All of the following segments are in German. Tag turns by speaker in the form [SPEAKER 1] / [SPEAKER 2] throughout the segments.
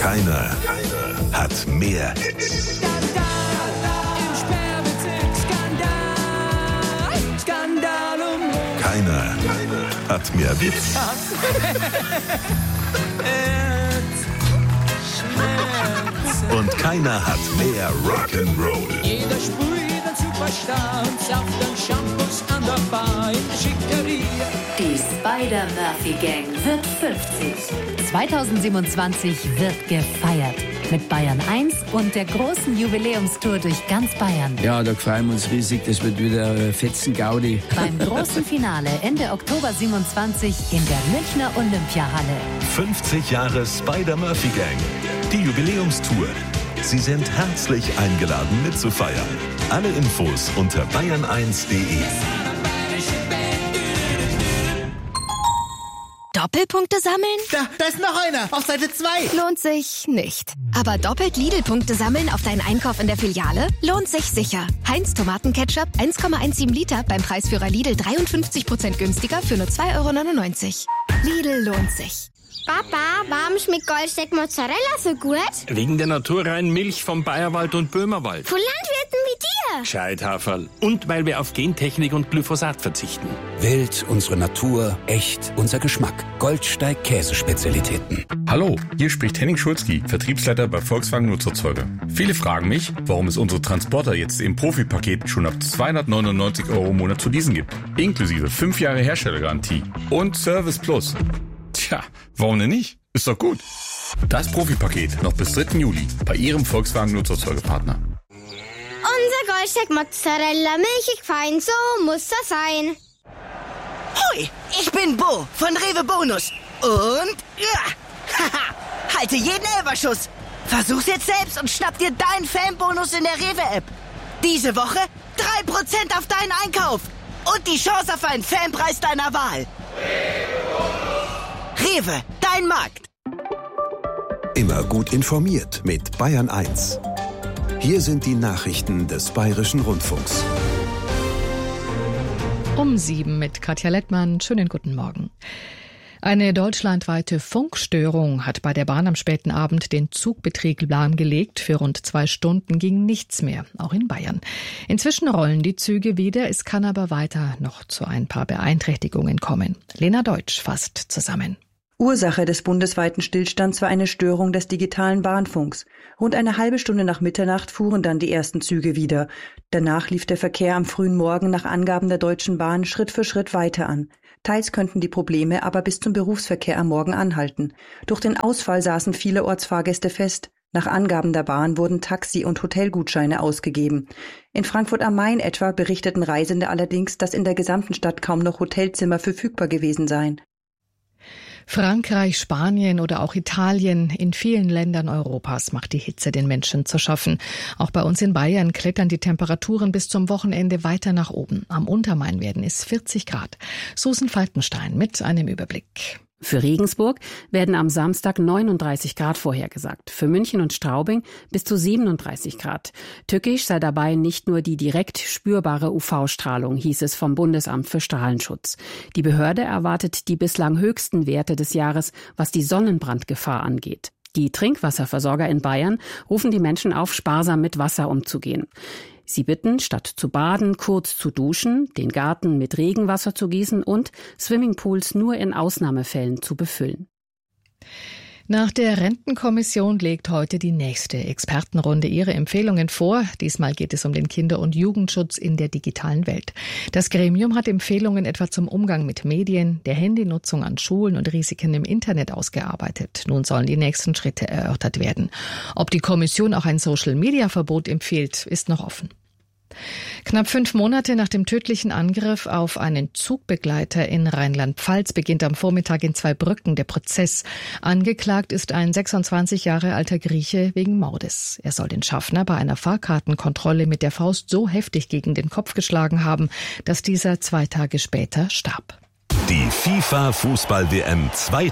[SPEAKER 1] Keiner hat mehr Hits. Keiner hat mehr Witz. Und keiner hat mehr Rock'n'Roll.
[SPEAKER 2] Jeder sprüht ein Superstar und Saft und Shampoos an der Bar in der Schickeria.
[SPEAKER 3] Die Spider-Murphy-Gang wird 50. 2027 wird gefeiert. Mit Bayern 1 und der großen Jubiläumstour durch ganz Bayern.
[SPEAKER 4] Ja, da freuen wir uns riesig. Das wird wieder Fetzen-Gaudi.
[SPEAKER 3] Beim großen Finale Ende Oktober 27 in der Münchner Olympiahalle.
[SPEAKER 1] 50 Jahre Spider-Murphy-Gang. Die Jubiläumstour. Sie sind herzlich eingeladen mitzufeiern. Alle Infos unter bayern1.de.
[SPEAKER 5] Doppelpunkte sammeln?
[SPEAKER 6] Da ist noch einer, auf Seite 2.
[SPEAKER 5] Lohnt sich nicht. Aber doppelt Lidl-Punkte sammeln auf deinen Einkauf in der Filiale? Lohnt sich sicher. Heinz Tomatenketchup 1,17 Liter beim Preisführer Lidl 53% günstiger für nur 2,99 €. Lidl lohnt sich.
[SPEAKER 7] Papa, warum schmeckt Goldsteak Mozzarella so gut?
[SPEAKER 8] Wegen der naturreinen Milch vom Bayerwald und Böhmerwald.
[SPEAKER 7] Von Landwirten wie dir.
[SPEAKER 8] Gescheithaferl. Und weil wir auf Gentechnik und Glyphosat verzichten.
[SPEAKER 9] Wild, unsere Natur, echt, unser Geschmack. Goldsteig Käsespezialitäten.
[SPEAKER 10] Hallo, hier spricht Henning Schulzki, Vertriebsleiter bei Volkswagen Nutzerzeuger. Viele fragen mich, warum es unsere Transporter jetzt im Profipaket schon ab 299 € im Monat zu leasen gibt. Inklusive 5 Jahre Herstellergarantie und Service Plus. Tja, warum denn nicht? Ist doch gut. Das Profipaket noch bis 3. Juli bei Ihrem Volkswagen Nutzerzeugerpartner.
[SPEAKER 7] Unser Goldsteak Mozzarella, milchig fein, so muss das sein.
[SPEAKER 6] Hoi, ich bin Bo von Rewe Bonus. Und, ja, haha, halte jeden Elferschuss. Versuch's jetzt selbst und schnapp dir deinen Fanbonus in der Rewe-App. Diese Woche 3% auf deinen Einkauf. Und die Chance auf einen Fanpreis deiner Wahl. Rewe, dein Markt.
[SPEAKER 1] Immer gut informiert mit Bayern 1. Hier sind die Nachrichten des Bayerischen Rundfunks.
[SPEAKER 11] Um 7 mit Katja Lettmann. Schönen guten Morgen. Eine deutschlandweite Funkstörung hat bei der Bahn am späten Abend den Zugbetrieb lahmgelegt. Für rund 2 Stunden ging nichts mehr, auch in Bayern. Inzwischen rollen die Züge wieder. Es kann aber weiter noch zu ein paar Beeinträchtigungen kommen. Lena Deutsch fasst zusammen.
[SPEAKER 12] Ursache des bundesweiten Stillstands war eine Störung des digitalen Bahnfunks. Rund eine halbe Stunde nach Mitternacht fuhren dann die ersten Züge wieder. Danach lief der Verkehr am frühen Morgen nach Angaben der Deutschen Bahn Schritt für Schritt weiter an. Teils könnten die Probleme aber bis zum Berufsverkehr am Morgen anhalten. Durch den Ausfall saßen viele Ortsfahrgäste fest. Nach Angaben der Bahn wurden Taxi- und Hotelgutscheine ausgegeben. In Frankfurt am Main etwa berichteten Reisende allerdings, dass in der gesamten Stadt kaum noch Hotelzimmer verfügbar gewesen seien.
[SPEAKER 11] Frankreich, Spanien oder auch Italien, in vielen Ländern Europas macht die Hitze den Menschen zu schaffen. Auch bei uns in Bayern klettern die Temperaturen bis zum Wochenende weiter nach oben. Am Untermain werden es 40 Grad. Susan Falkenstein mit einem Überblick.
[SPEAKER 13] Für Regensburg werden am Samstag 39 Grad vorhergesagt. Für München und Straubing bis zu 37 Grad. Tückisch sei dabei nicht nur die direkt spürbare UV-Strahlung, hieß es vom Bundesamt für Strahlenschutz. Die Behörde erwartet die bislang höchsten Werte des Jahres, was die Sonnenbrandgefahr angeht. Die Trinkwasserversorger in Bayern rufen die Menschen auf, sparsam mit Wasser umzugehen. Sie bitten, statt zu baden, kurz zu duschen, den Garten mit Regenwasser zu gießen und Swimmingpools nur in Ausnahmefällen zu befüllen.
[SPEAKER 11] Nach der Rentenkommission legt heute die nächste Expertenrunde ihre Empfehlungen vor. Diesmal geht es um den Kinder- und Jugendschutz in der digitalen Welt. Das Gremium hat Empfehlungen etwa zum Umgang mit Medien, der Handynutzung an Schulen und Risiken im Internet ausgearbeitet. Nun sollen die nächsten Schritte erörtert werden. Ob die Kommission auch ein Social-Media-Verbot empfiehlt, ist noch offen. Knapp 5 Monate nach dem tödlichen Angriff auf einen Zugbegleiter in Rheinland-Pfalz beginnt am Vormittag in Zweibrücken der Prozess. Angeklagt ist ein 26 Jahre alter Grieche wegen Mordes. Er soll den Schaffner bei einer Fahrkartenkontrolle mit der Faust so heftig gegen den Kopf geschlagen haben, dass dieser 2 Tage später starb.
[SPEAKER 1] Die FIFA-Fußball-WM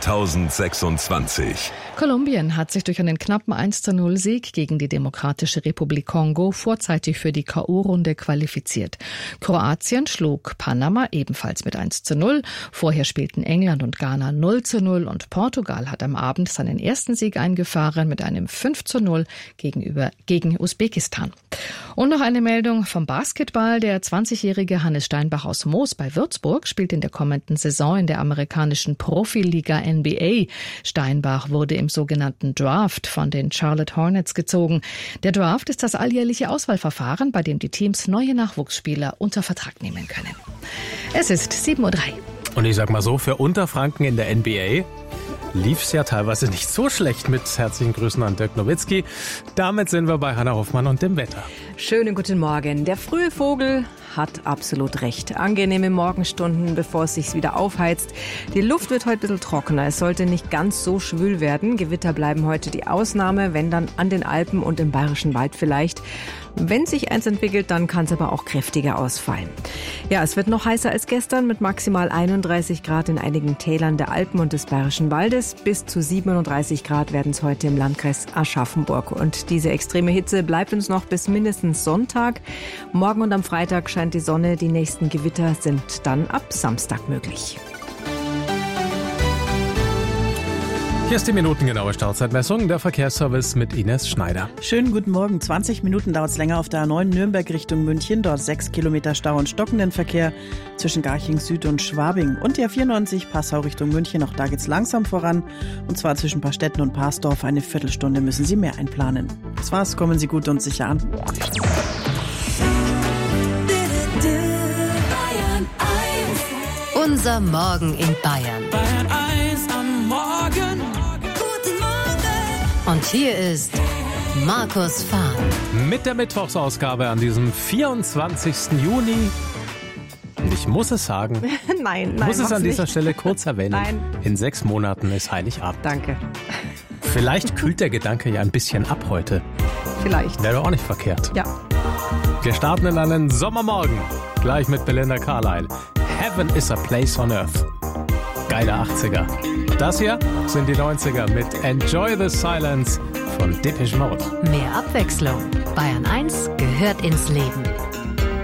[SPEAKER 1] 2026.
[SPEAKER 11] Kolumbien hat sich durch einen knappen 1:0-Sieg gegen die Demokratische Republik Kongo vorzeitig für die K.O.-Runde qualifiziert. Kroatien schlug Panama ebenfalls mit 1:0. Vorher spielten England und Ghana 0:0 und Portugal hat am Abend seinen ersten Sieg eingefahren mit einem 5:0 gegen Usbekistan. Und noch eine Meldung vom Basketball. Der 20-jährige Hannes Steinbach aus Moos bei Würzburg spielt in der kommenden Saison in der amerikanischen Profiliga NBA. Steinbach wurde im sogenannten Draft von den Charlotte Hornets gezogen. Der Draft ist das alljährliche Auswahlverfahren, bei dem die Teams neue Nachwuchsspieler unter Vertrag nehmen können. Es ist 7:03 Uhr.
[SPEAKER 14] Und ich sag mal so, für Unterfranken in der NBA lief's ja teilweise nicht so schlecht mit herzlichen Grüßen an Dirk Nowitzki. Damit sind wir bei Hannah Hoffmann und dem Wetter.
[SPEAKER 15] Schönen guten Morgen. Der frühe Vogel hat absolut recht. Angenehme Morgenstunden, bevor es sich wieder aufheizt. Die Luft wird heute ein bisschen trockener. Es sollte nicht ganz so schwül werden. Gewitter bleiben heute die Ausnahme, wenn dann an den Alpen und im Bayerischen Wald vielleicht. Wenn sich eins entwickelt, dann kann es aber auch kräftiger ausfallen. Ja, es wird noch heißer als gestern mit maximal 31 Grad in einigen Tälern der Alpen und des Bayerischen Waldes. Bis zu 37 Grad werden es heute im Landkreis Aschaffenburg. Und diese extreme Hitze bleibt uns noch bis mindestens Sonntag. Morgen und am Freitag scheint die Sonne. Die nächsten Gewitter sind dann ab Samstag möglich.
[SPEAKER 14] Hier ist die minutengenaue Startzeitmessung, der Verkehrsservice mit Ines Schneider.
[SPEAKER 16] Schönen guten Morgen. 20 Minuten dauert es länger auf der A9 Nürnberg Richtung München. Dort 6 Kilometer Stau und stockenden Verkehr zwischen Garching Süd und Schwabing. Und die A94 Passau Richtung München. Auch da geht's langsam voran. Und zwar zwischen Paarstetten und Parsdorf. Eine Viertelstunde müssen Sie mehr einplanen. Das war's. Kommen Sie gut und sicher an.
[SPEAKER 3] Unser Morgen in Bayern.
[SPEAKER 2] Bayern 1 am Morgen.
[SPEAKER 3] Und hier ist Markus Fahr.
[SPEAKER 14] Mit der Mittwochsausgabe an diesem 24. Juni. Und ich muss es sagen.
[SPEAKER 15] Nein,
[SPEAKER 14] muss es an dieser Stelle kurz erwähnen.
[SPEAKER 15] Nein.
[SPEAKER 14] In 6 Monaten ist Heiligabend.
[SPEAKER 15] Danke.
[SPEAKER 14] Vielleicht kühlt der Gedanke ja ein bisschen ab heute.
[SPEAKER 15] Vielleicht.
[SPEAKER 14] Wäre auch nicht verkehrt.
[SPEAKER 15] Ja.
[SPEAKER 14] Wir starten in einen Sommermorgen. Gleich mit Belinda Carlisle. Heaven is a place on earth. Geile 80er. Das hier sind die 90er mit Enjoy the Silence von Depeche Mode.
[SPEAKER 3] Mehr Abwechslung. Bayern 1 gehört ins Leben.